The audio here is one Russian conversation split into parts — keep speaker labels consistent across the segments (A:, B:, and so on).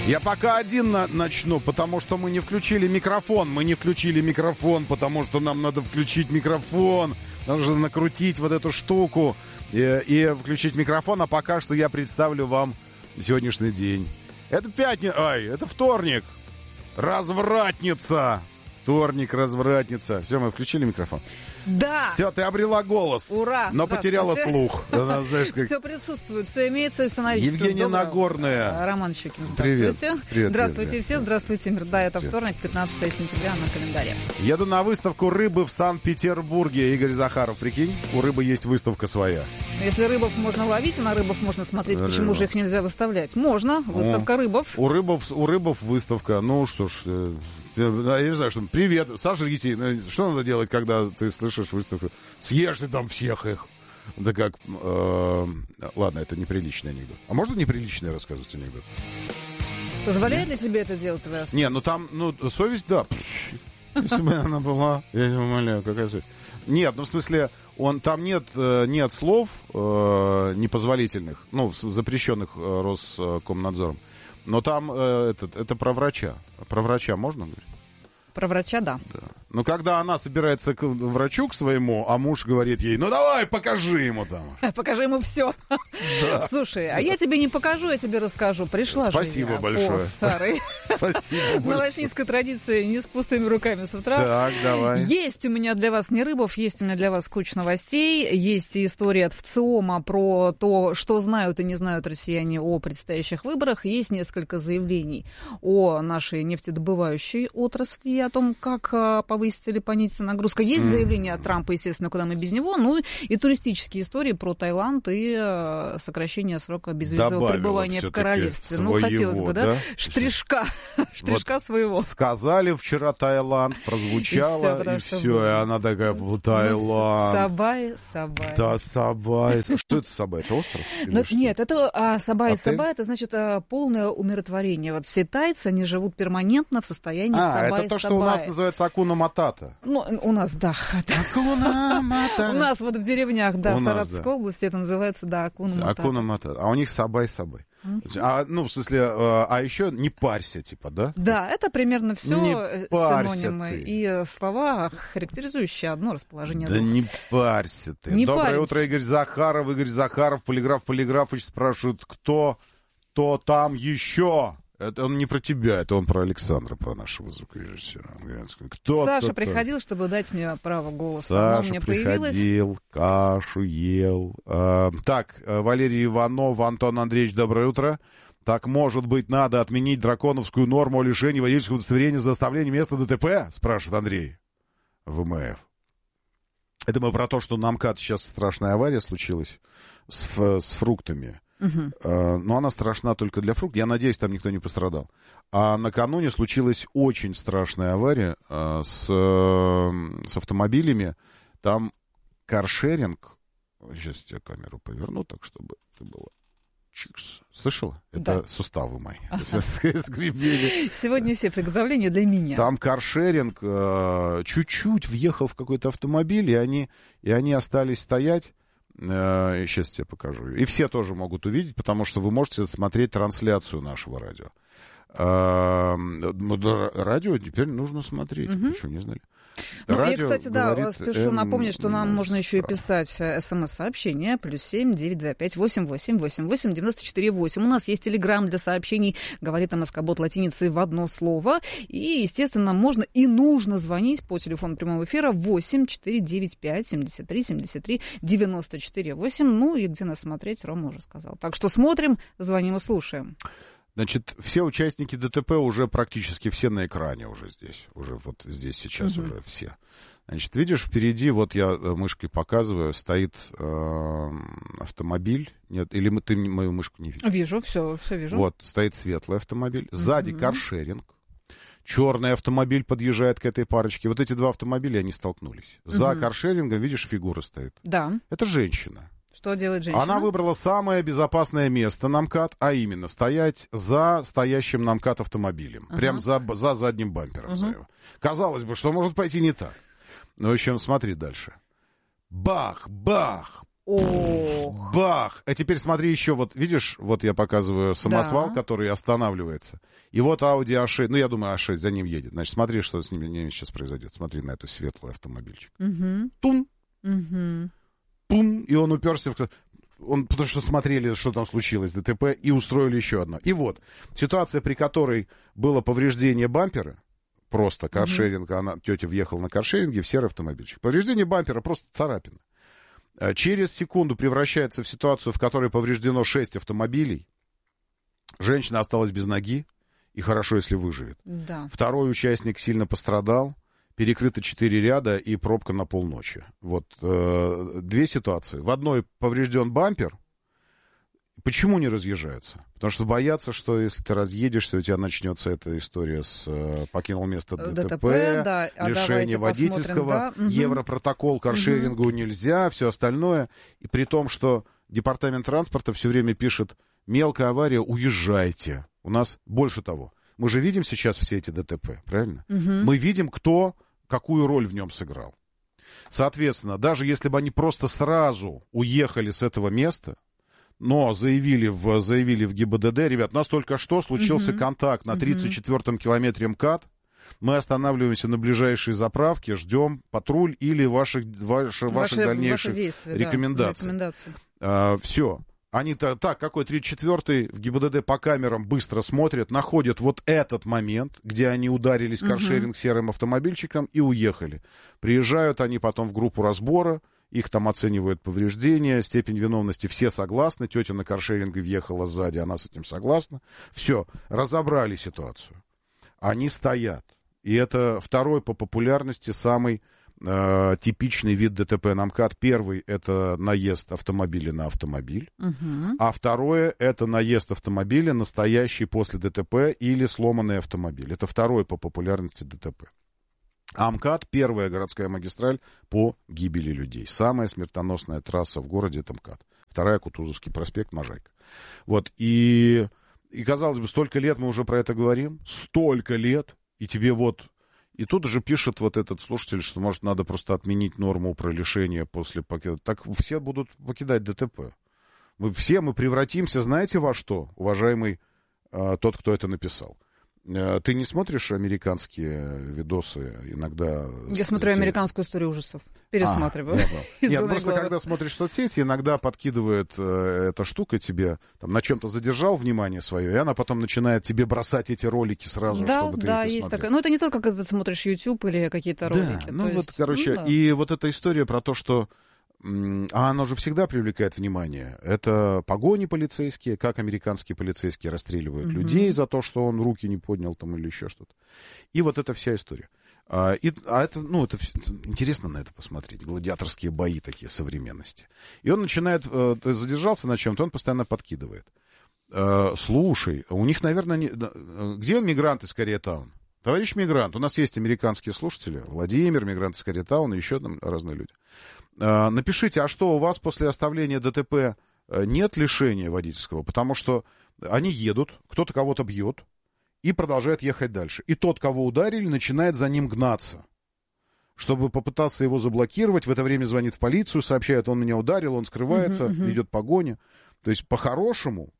A: Я пока один начну, потому что мы не включили микрофон. Мы не включили микрофон, потому что нам надо включить микрофон. Нужно накрутить вот эту штуку и включить микрофон. А пока что я представлю вам сегодняшний день. Это пятница. Ай, это вторник. Развратница. Вторник, развратница. Все, мы включили микрофон.
B: Да.
A: Все, ты обрела голос.
B: Ура.
A: Но потеряла слух. Она, знаешь, как...
B: Все присутствует, все имеется, все наличие.
A: Евгения Нагорная.
B: Роман Щукин,
A: Привет.
B: здравствуйте.
A: Привет.
B: Здравствуйте
A: привет.
B: все, здравствуйте, мир. Да, это вторник, 15 сентября на календаре.
A: Еду на выставку рыбы в Санкт-Петербурге. Игорь Захаров, прикинь, у рыбы есть выставка своя.
B: Если рыбов можно ловить, и на рыбов можно смотреть, почему же их нельзя выставлять? Можно, выставка рыбов.
A: У рыбов выставка. Ну что ж, я не знаю, что... Привет, сожрите. Что надо делать, когда ты слышишь выставку? Съешь ты там всех их. Да как... Ладно, это неприличный анекдот. А можно неприличный рассказывать анекдот?
B: Позволяет ли тебе это делать твоя совесть?
A: Не, ну там, совесть, да. Если бы она была, я тебя умоляю, какая совесть. Нет, ну в смысле, там нет слов непозволительных, запрещенных Роскомнадзором. Но там это про врача. Про врача можно говорить?
B: Про врача, да.
A: Но когда она собирается к врачу к своему, а муж говорит ей, ну давай, покажи ему там.
B: Покажи ему все. Слушай, а я тебе не покажу, я тебе расскажу. Пришла
A: Спасибо
B: же я
A: большое.
B: по старой новостинской традиции, не с пустыми руками с утра.
A: Так, давай.
B: Есть у меня для вас не рыбов, есть у меня для вас куча новостей. Есть история от ВЦИОМа про то, что знают и не знают россияне о предстоящих выборах. Есть несколько заявлений о нашей нефтедобывающей отрасли, о том, как повысить или понизить нагрузка. Есть заявление от Трампа, естественно, куда мы без него. Ну и туристические истории про Таиланд и сокращение срока безвизового пребывания в королевстве.
A: Своего,
B: хотелось бы, да? Штришка вот своего.
A: Сказали вчера Таиланд, прозвучало, и все. И она такая, Таиланд.
B: Сабай.
A: Да, Сабай. Что это Сабай? Это остров?
B: Нет, это Сабай. Сабай, это значит полное умиротворение. Вот все тайцы, они живут перманентно в состоянии Сабай.
A: Это то, что у нас называется Акуна Матата.
B: Ну, у нас, да.
A: Акуна Матата.
B: У нас вот в деревнях, да, в Саратовской области это называется, да, Акуна Матата.
A: Акуна Матата. А у них Сабай. В смысле, а еще не парься, типа, да?
B: Да, это примерно все синонимы и слова, характеризующие одно расположение духа.
A: Да не парься ты. Доброе утро, Игорь Захаров. Игорь Захаров, Полиграфович спрашивает, кто там еще? Это он не про тебя, это он про Александра, про нашего звукорежиссера.
B: Саша приходил, чтобы дать мне право голоса.
A: Саша приходил, кашу ел. Так, Валерий Иванов, Антон Андреевич, доброе утро. Так, может быть, надо отменить драконовскую норму о лишении водительского удостоверения за оставление места ДТП? Спрашивает Андрей. ВМФ. Это мы про то, что на МКАД сейчас страшная авария случилась с фруктами. Но она страшна только для фруктов. Я надеюсь, там никто не пострадал. А накануне случилась очень страшная авария с автомобилями. Там каршеринг. Сейчас я камеру поверну, так чтобы ты была. Чикс. Слышала? Это суставы мои. Скрипели.
B: Сегодня все приготовления для меня.
A: Там каршеринг чуть-чуть въехал в какой-то автомобиль, и они остались стоять. Сейчас тебе покажу. И все тоже могут увидеть, потому что вы можете смотреть трансляцию нашего радио. Радио теперь нужно смотреть. Вы что, не знали?
B: Я, кстати, спешу напомнить, что нам можно еще и писать смс-сообщение. +7 925 88 88 94 8. У нас есть телеграм для сообщений, говорит МСК-бот латиницей в одно слово. И, естественно, можно и нужно звонить по телефону прямого эфира 8 495 73 73 94 8. Ну и где нас смотреть, Рома уже сказал. Так что смотрим, звоним и слушаем.
A: Значит, все участники ДТП уже практически все на экране уже здесь. Уже вот здесь сейчас уже все. Значит, видишь, впереди, вот я мышкой показываю, стоит автомобиль. Нет, или ты мою мышку не видишь?
B: Вижу, все вижу.
A: Вот, стоит светлый автомобиль. Сзади каршеринг. Черный автомобиль подъезжает к этой парочке. Вот эти два автомобиля, они столкнулись. За каршерингом, видишь, фигура стоит.
B: Да.
A: Это женщина.
B: Что делает женщина?
A: Она выбрала самое безопасное место на МКАД, а именно стоять за стоящим на МКАД автомобилем. Прям за задним бампером своего. Казалось бы, что может пойти не так. Ну, в общем, смотри дальше. Бах, бах,
B: Ох.
A: Бах! А теперь смотри еще, вот видишь, вот я показываю самосвал,
B: Да.
A: который останавливается. И вот Audi A6, ну я думаю, A6 за ним едет. Значит, смотри, что с ними сейчас произойдет. Смотри на эту светлую автомобильчик.
B: Угу.
A: Тум!
B: Угу.
A: Пум! И он уперся в... потому что смотрели, что там случилось, ДТП, и устроили еще одно. И вот, ситуация, при которой было повреждение бампера, просто каршеринг, тетя въехала на каршеринге в серый автомобильчик. Повреждение бампера, просто царапина. Через секунду превращается в ситуацию, в которой повреждено 6 автомобилей. Женщина осталась без ноги, и хорошо, если выживет.
B: Да.
A: Второй участник сильно пострадал. Перекрыто 4 ряда и пробка на полночи. Вот две ситуации. В одной поврежден бампер. Почему не разъезжаются? Потому что боятся, что если ты разъедешься, у тебя начнется эта история с покинул место ДТП,
B: да.
A: лишение водительского,
B: да.
A: Европротокол, каршерингу нельзя, все остальное. И при том, что департамент транспорта все время пишет: мелкая авария, уезжайте. У нас больше того. Мы же видим сейчас все эти ДТП, правильно? Мы видим, кто какую роль в нем сыграл. Соответственно, даже если бы они просто сразу уехали с этого места, но заявили в ГИБДД: ребят, у нас только что случился контакт на 34-м километре МКАД, мы останавливаемся на ближайшей заправке, ждем патруль или ваших дальнейших
B: действия,
A: рекомендаций. Все. Они так, какой 34-й в ГИБДД по камерам быстро смотрят, находят вот этот момент, где они ударились каршеринг серым автомобильчиком и уехали. Приезжают они потом в группу разбора, их там оценивают повреждения, степень виновности, все согласны, тетя на каршеринге въехала сзади, она с этим согласна. Все, разобрали ситуацию. Они стоят. И это второй по популярности самый типичный вид ДТП на МКАД. Первый — это наезд автомобиля на автомобиль, а второе — это наезд автомобиля, настоящий после ДТП, или сломанный автомобиль. Это второй по популярности ДТП. А МКАД — первая городская магистраль по гибели людей. Самая смертоносная трасса в городе — это МКАД. Вторая — Кутузовский проспект, Можайка. Вот, и казалось бы, столько лет мы уже про это говорим, столько лет, и тебе вот... И тут же пишет вот этот слушатель, что, может, надо просто отменить норму про лишение после покида. Так все будут покидать ДТП. Мы превратимся, знаете, во что, уважаемый тот, кто это написал? Ты не смотришь американские видосы иногда?
B: Я смотрю американскую историю ужасов. Пересматриваю.
A: Нет, просто когда смотришь соцсети, иногда подкидывает эта штука тебе, там, на чем-то задержал внимание свое, и она потом начинает тебе бросать эти ролики сразу, чтобы ты их посмотрел. Да,
B: есть такая. Но это не только когда ты смотришь YouTube или какие-то ролики.
A: Да, ну вот, короче, и вот эта история про то, что а оно же всегда привлекает внимание. Это погони полицейские, как американские полицейские расстреливают людей за то, что он руки не поднял там или еще что-то. И вот эта вся история. Это интересно на это посмотреть. Гладиаторские бои такие современности. И он начинает, задержался на чем-то, он постоянно подкидывает. Слушай, у них, наверное, где мигранты из Кореятауна? Товарищ мигрант, у нас есть американские слушатели, Владимир, мигрант из Кореятауна, еще там разные люди. Напишите, а что, у вас после оставления ДТП нет лишения водительского? Потому что они едут, кто-то кого-то бьет и продолжает ехать дальше. И тот, кого ударили, начинает за ним гнаться, чтобы попытаться его заблокировать. В это время звонит в полицию, сообщает: он меня ударил, он скрывается, идет погоня. То есть по-хорошему,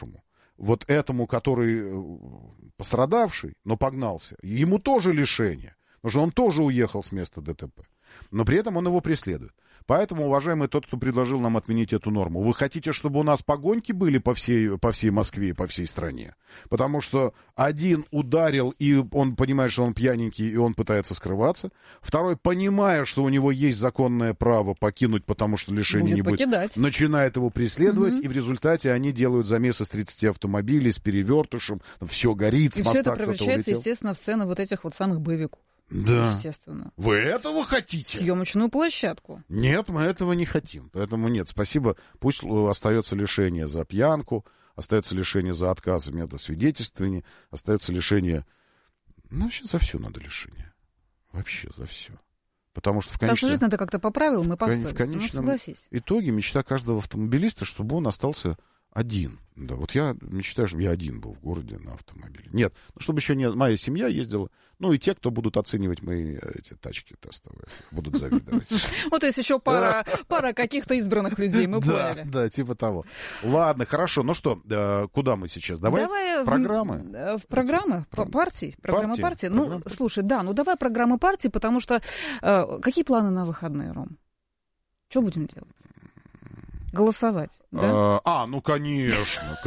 A: вот этому, который пострадавший, но погнался, ему тоже лишение, потому что он тоже уехал с места ДТП. Но при этом он его преследует. Поэтому, уважаемый тот, кто предложил нам отменить эту норму, вы хотите, чтобы у нас погоньки были по всей Москве и по всей стране? Потому что один ударил, и он понимает, что он пьяненький, и он пытается скрываться. Второй, понимая, что у него есть законное право покинуть, потому что лишения не будет, начинает его преследовать, и в результате они делают замес из 30 автомобилей с перевертышем, все горит, с моста кто-то улетел. И все это превращается,
B: естественно, в цены вот этих вот самых боевиков.
A: Да.
B: Естественно.
A: Вы этого хотите?
B: Съемочную площадку.
A: Нет, мы этого не хотим. Поэтому нет, спасибо. Пусть остается лишение за пьянку, остается лишение за отказ в медосвидетельствовании, остается лишение... Ну, вообще за все надо лишение. Вообще за все. Потому что в конечном...
B: Так, надо как-то по правилам и по совести.
A: В конечном итоге мечта каждого автомобилиста, чтобы он остался Один. Да, вот я мечтаю, чтобы я один был в городе на автомобиле. Нет, чтобы еще моя семья ездила. Ну, и те, кто будут оценивать мои эти тачки тестовые, будут завидовать.
B: Вот есть еще пара каких-то избранных людей, мы поняли.
A: Да, типа того. Ладно, хорошо. Ну что, куда мы сейчас? Давай программы.
B: В программы партий. Программа партии. Ну, слушай, да, ну давай программы партии, потому что какие планы на выходные, Ром? Что будем делать? Голосовать, да?
A: Ну, конечно.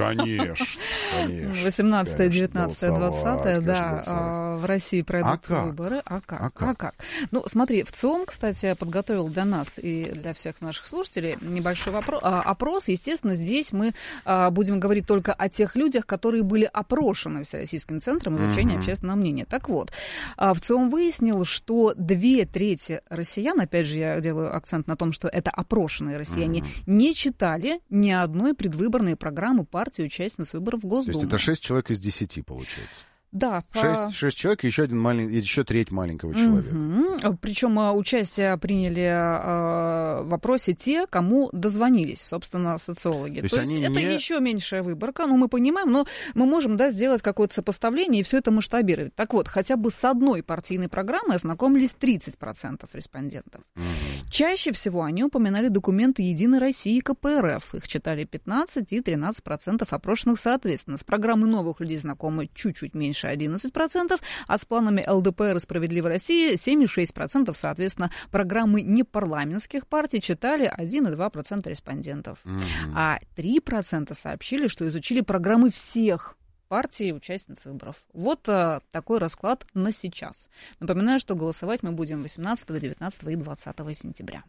B: 18, 19, 20, да, в России пройдут выборы. А как? Ну, смотри, ВЦИОМ, кстати, подготовил для нас и для всех наших слушателей небольшой опрос. Естественно, здесь мы будем говорить только о тех людях, которые были опрошены Всероссийским центром изучения общественного мнения. Так вот, ВЦИОМ выяснил, что 2/3 россиян, опять же, я делаю акцент на том, что это опрошенные россияне, не читали ни одной предвыборной программы партии участниц выборов в Госдуму.
A: То есть это 6 человек из 10, получается?
B: Да.
A: 6 человек и еще треть маленького человека.
B: Причем участие приняли в опросе те, кому дозвонились, собственно, социологи. То есть это еще меньшая выборка, мы понимаем, но мы можем, да, сделать какое-то сопоставление и все это масштабировать. Так вот, хотя бы с одной партийной программой ознакомились 30% респондентов. Чаще всего они упоминали документы «Единой России» и КПРФ. Их читали 15 и 13% опрошенных соответственно. С программой новых людей знакомы чуть-чуть меньше 11%, а с планами ЛДПР и «Справедливой России» 7,6%, соответственно, программы непарламентских партий читали 1,2% респондентов. А 3% сообщили, что изучили программы всех партий и участниц выборов. Вот такой расклад на сейчас. Напоминаю, что голосовать мы будем 18, 19 и 20 сентября.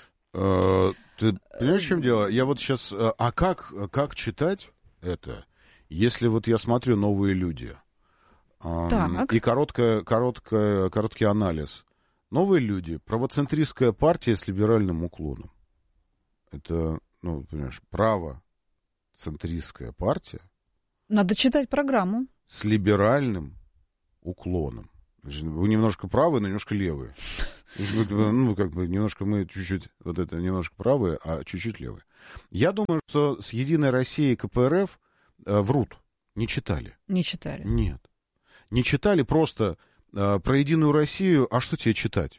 A: Ты понимаешь, в чем дело? Я вот сейчас... как читать это, если вот я смотрю «Новые люди»? И короткий анализ. «Новые люди» — правоцентристская партия с либеральным уклоном. Это, понимаешь, правоцентристская партия.
B: Надо читать программу.
A: С либеральным уклоном. Вы немножко правые, но немножко левые. Немножко мы чуть-чуть, немножко правые, а чуть-чуть левые. Я думаю, что с «Единой Россией» и КПРФ врут. Не читали.
B: Не читали.
A: Нет. Не читали просто про «Единую Россию», а что тебе читать?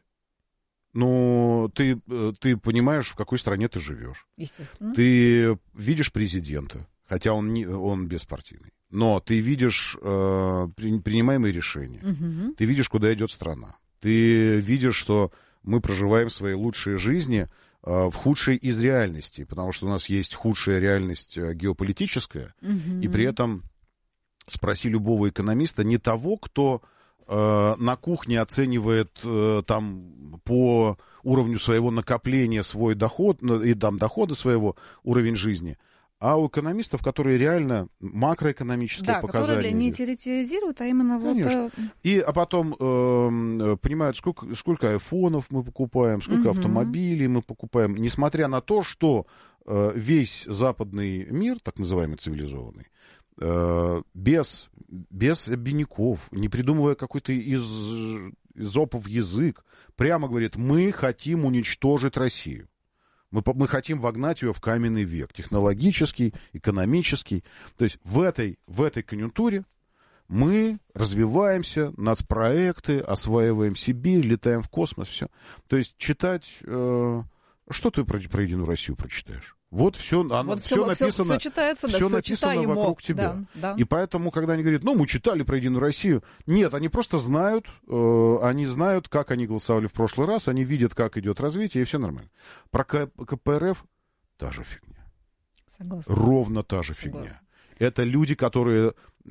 A: Ты понимаешь, в какой стране ты живешь.
B: Естественно.
A: Ты видишь президента, хотя он беспартийный. Но ты видишь принимаемые решения. Ты видишь, куда идет страна. Ты видишь, что мы проживаем свои лучшие жизни в худшей из реальностей, потому что у нас есть худшая реальность геополитическая, и при этом спроси любого экономиста, не того, кто на кухне оценивает там по уровню своего накопления свой доход и там дохода своего, уровень жизни, а у экономистов, которые реально макроэкономические показания.
B: Да, которые не теоретизируют, а именно
A: Конечно. А потом понимают, сколько айфонов мы покупаем, сколько автомобилей мы покупаем, несмотря на то, что весь западный мир, так называемый цивилизованный, без обиняков, не придумывая какой-то изопов язык, прямо говорит: мы хотим уничтожить Россию. Мы хотим вогнать ее в каменный век, технологический, экономический. То есть в этой конъюнктуре мы развиваемся, нацпроекты, осваиваем Сибирь, летаем в космос, все. То есть читать... Что ты про «Единую Россию» прочитаешь? Вот все написано, все написано вокруг тебя. Да. И поэтому, когда они говорят, мы читали про «Единую Россию», нет, они просто знают, как они голосовали в прошлый раз, они видят, как идет развитие, и все нормально. Про КПРФ та же фигня.
B: Согласна.
A: Ровно та же фигня. Согласна. Это люди, которые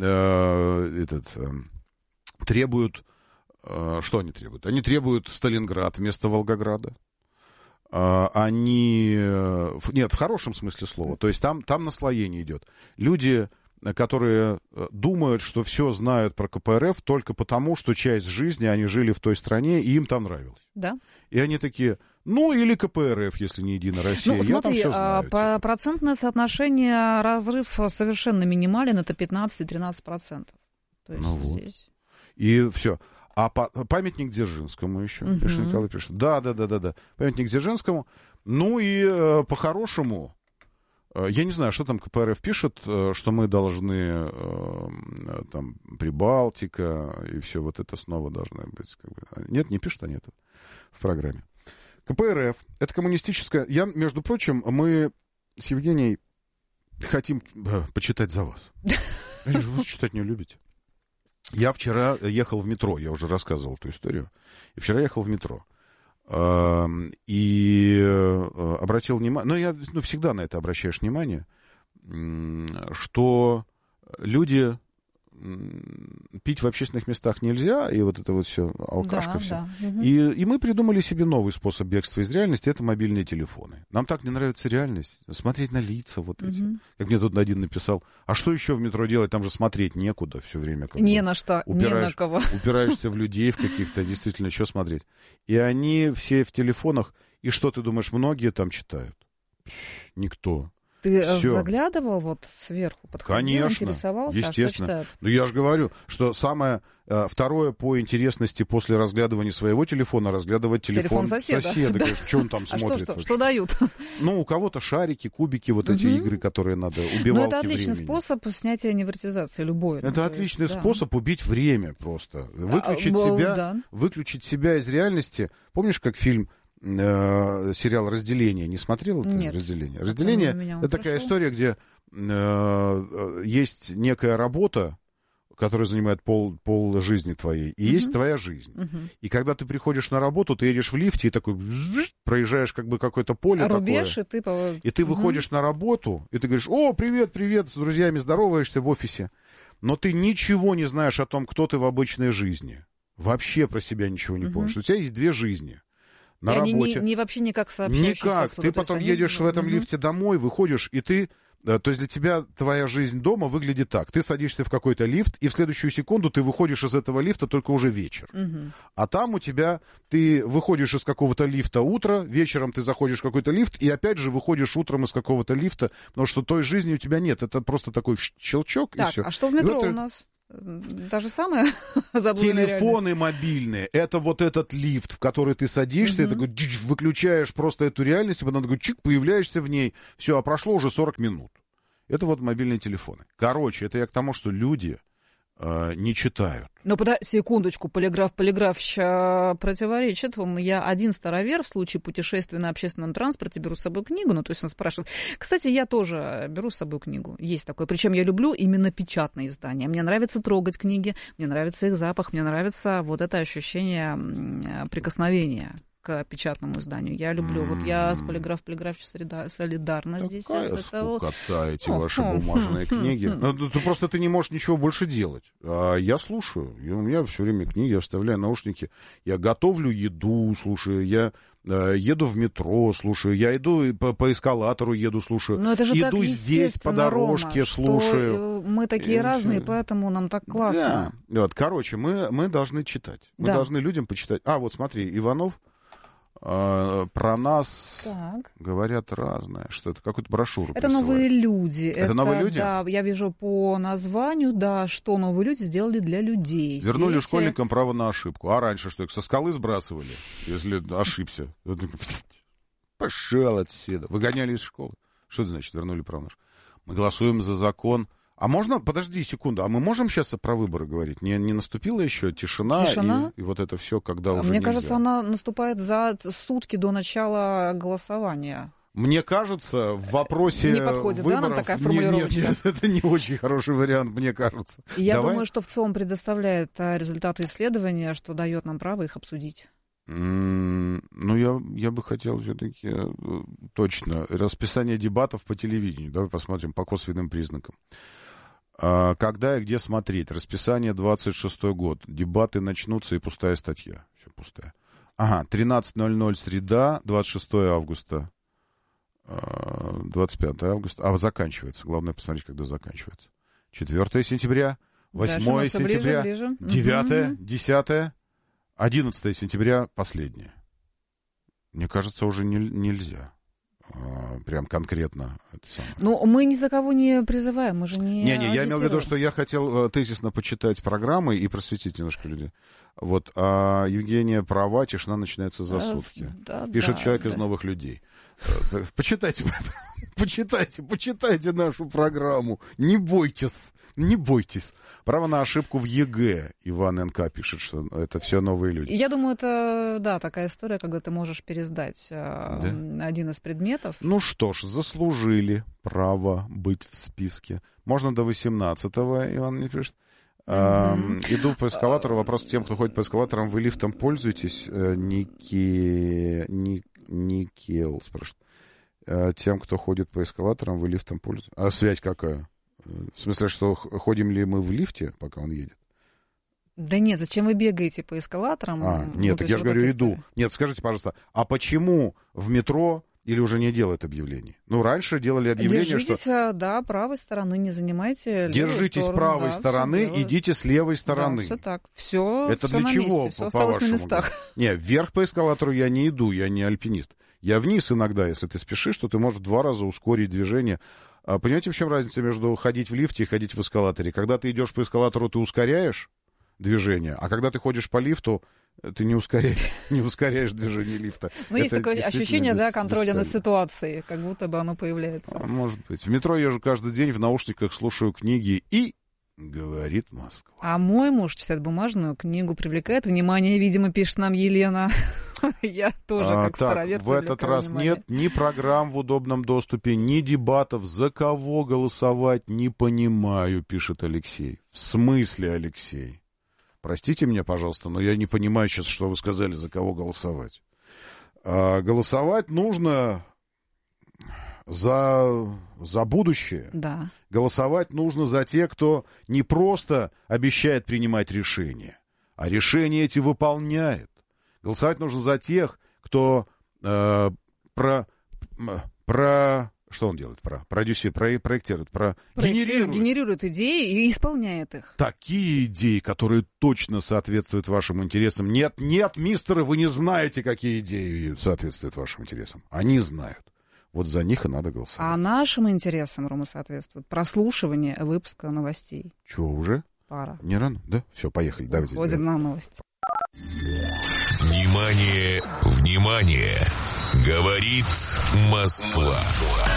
A: требуют... Что они требуют? Они требуют Сталинград вместо Волгограда. Нет, в хорошем смысле слова. То есть там наслоение идет. Люди, которые думают, что все знают про КПРФ только потому, что часть жизни они жили в той стране, и им там нравилось.
B: Да.
A: И они такие, или КПРФ, если не «Единая Россия».
B: Смотри,
A: я там все знаю.
B: Процентное соотношение, разрыв совершенно минимален, это 15-13%. То есть здесь...
A: И все. А памятник Дзержинскому еще. Николай пишет. Да. Памятник Дзержинскому. И по-хорошему, Я не знаю, что там КПРФ пишет, что мы должны, там, Прибалтика, и все вот это снова должно быть. Как бы. Нет, не пишут они это в программе. КПРФ — это коммунистическая... Между прочим, мы с Евгенией хотим почитать за вас. Вы читать не любите. Я вчера ехал в метро, я уже рассказывал эту историю. И вчера ехал в метро. И обратил внимание, всегда на это обращаешь внимание, что люди... Пить в общественных местах нельзя, и вот это вот все, алкашка, все. Да. Угу. И мы придумали себе новый способ бегства из реальности, это мобильные телефоны. Нам так не нравится реальность, смотреть на лица вот эти. Как мне тут один написал, а что еще в метро делать, там же смотреть некуда все время.
B: Не на что, не на кого.
A: Упираешься в людей в каких-то, действительно, что смотреть. И они все в телефонах, и что ты думаешь, многие там читают? Никто.
B: Ты заглядывал вот сверху, подходил, интересовался,
A: естественно.
B: А что читают?
A: Ну, я же говорю, что самое второе по интересности после разглядывания своего телефона, разглядывать телефон соседа. Да. Что он там смотрит?
B: Что дают?
A: Ну, у кого-то шарики, кубики, вот эти игры, которые надо, убивалки времени.
B: Это отличный способ снятия невротизации, любой.
A: Это отличный способ убить время просто. Выключить себя из реальности. Помнишь, как фильм... сериал «Разделение». Не смотрел это?
B: Нет.
A: «Разделение». «Разделение» — это такая история, где есть некая работа, которая занимает пол жизни твоей, и есть твоя жизнь. И когда ты приходишь на работу, ты едешь в лифте и такой проезжаешь как бы какое-то поле
B: рубеж,
A: такое. И ты выходишь на работу, и ты говоришь: «О, привет, с друзьями здороваешься в офисе». Но ты ничего не знаешь о том, кто ты в обычной жизни. Вообще про себя ничего не помнишь. У тебя есть две жизни. На работе.
B: Они вообще никак сообщающиеся.
A: Никак. Ты потом едешь в этом лифте домой, выходишь, и ты... То есть для тебя твоя жизнь дома выглядит так. Ты садишься в какой-то лифт, и в следующую секунду ты выходишь из этого лифта только уже вечер. А там у тебя... Ты выходишь из какого-то лифта утро, вечером ты заходишь в какой-то лифт, и опять же выходишь утром из какого-то лифта, потому что той жизни у тебя нет. Это просто такой щелчок,
B: так,
A: и все.
B: А что в метро у нас? Та же самая заблудная
A: телефоны
B: реальность.
A: Мобильные, это вот этот лифт, в который ты садишься, и такой, выключаешь просто эту реальность, и потом такой чик, появляешься в ней, все, а прошло уже 40 минут. Это вот мобильные телефоны. Короче, это я к тому, что люди не читают.
B: Но секундочку, полиграф противоречит. Я один старовер в случае путешествия на общественном транспорте беру с собой книгу. Ну, то есть он спрашивает. Кстати, я тоже беру с собой книгу. Есть такое. Причем я люблю именно печатные издания. Мне нравится трогать книги, мне нравится их запах, мне нравится вот это ощущение прикосновения к печатному изданию. Я люблю. Вот я с полиграф солидарна здесь.
A: Такая скукота, эти ваши бумажные книги. Просто ты не можешь ничего больше делать. А я слушаю. У меня все время книги, я вставляю наушники. Я готовлю еду, слушаю. Я еду в метро, слушаю. Я иду по эскалатору, еду, слушаю. Иду здесь по дорожке, Рома, слушаю.
B: Мы такие разные, поэтому нам так классно.
A: Да. Вот, короче, мы должны читать. Мы должны людям почитать. Вот смотри, Иванов про нас говорят разное. Что это? Какую-то брошюру
B: Это
A: присылают.
B: Новые люди.
A: Это новые люди?
B: Да, я вижу по названию, что новые люди сделали для людей.
A: Вернули школьникам право на ошибку. А раньше что, их со скалы сбрасывали, если ошибся? Пошел отсюда. Выгоняли из школы. Что это значит, вернули право на ошибку? Мы голосуем за закон. А можно, подожди секунду, а мы можем сейчас про выборы говорить? Не наступила еще тишина? И вот это все, когда уже
B: Мне
A: нельзя?
B: Кажется, она наступает за сутки до начала голосования.
A: Мне кажется, в вопросе
B: не подходит,
A: выборов...
B: нам такая формулировочка?
A: Нет, это не очень хороший вариант, мне кажется.
B: Я думаю, что ВЦИОМ предоставляет результаты исследования, что дает нам право их обсудить.
A: Я бы хотел все-таки точно расписание дебатов по телевидению. Давай посмотрим по косвенным признакам. Когда и где смотреть? Расписание 26-й год. Дебаты начнутся и пустая статья. Все пустая. 13:00 среда, 26 августа. 25 августа. Заканчивается. Главное посмотреть, когда заканчивается. 4 сентября, 8 сентября,
B: ближе.
A: 9, 10, 11 сентября последнее. Мне кажется, уже нельзя. Прям конкретно это самое.
B: Мы ни за кого не призываем, мы же не
A: я имел в виду, что я хотел тезисно почитать программы и просветить немножко людей. Вот, а Евгения права, тишина начинается за сутки. Пишет человек из «Новых людей». Почитайте нашу программу. Не бойтесь. Право на ошибку в ЕГЭ. Иван НК пишет, что это все новые люди.
B: Я думаю, это, да, такая история, когда ты можешь пересдать один из предметов.
A: Ну что ж, заслужили право быть в списке. Можно до 18-го, Иван мне пишет. Иду по эскалатору. Вопрос к тем, кто ходит по эскалаторам. Вы лифтом пользуетесь? Никел спрашивает. Тем, кто ходит по эскалаторам, вы лифтом пользуетесь? А связь какая? В смысле, что ходим ли мы в лифте, пока он едет?
B: Да нет, зачем вы бегаете по эскалаторам?
A: Нет, так я же говорю, иду. Нет, скажите, пожалуйста, а почему в метро или уже не делают объявлений? Ну, раньше делали объявление,
B: держитесь,
A: что...
B: да, правой стороны, не занимайте
A: Держитесь
B: сторону,
A: правой стороны, идите с левой стороны.
B: Да, все так. Все.
A: Это
B: все
A: для чего,
B: месте,
A: по-вашему? Не, вверх по эскалатору я не иду, я не альпинист. Я вниз иногда, если ты спешишь, то ты можешь 2 раза ускорить движение. Понимаете, в чем разница между ходить в лифте и ходить в эскалаторе? Когда ты идешь по эскалатору, ты ускоряешь движение, а когда ты ходишь по лифту, ты не ускоряешь движение лифта.
B: Ну, есть такое ощущение, да, контроля над ситуацией, как будто бы оно появляется.
A: Может быть. В метро езжу каждый день, в наушниках слушаю книги и... Говорит Москва.
B: А мой муж читает бумажную книгу, привлекает внимание, видимо, пишет нам Елена. Я тоже как старовер.
A: В этот раз нет ни программ в удобном доступе, ни дебатов. За кого голосовать, не понимаю, пишет Алексей. В смысле, Алексей? Простите меня, пожалуйста, но я не понимаю сейчас, что вы сказали, за кого голосовать. Голосовать нужно за будущее.
B: Да.
A: Голосовать нужно за тех, кто не просто обещает принимать решения, а решения эти выполняет. Голосовать нужно за тех, кто что он делает? Проектирует,
B: генерирует идеи и исполняет их.
A: Такие идеи, которые точно соответствуют вашим интересам. Нет, мистеры, вы не знаете, какие идеи соответствуют вашим интересам. Они знают. Вот за них и надо голосовать.
B: А нашим интересам, Рома, соответствует прослушивание выпуска новостей.
A: Чего, уже?
B: Пора.
A: Не рано? Да? Все, поехали. Давайте.
B: Ходим на новости.
C: Внимание! Говорит Москва.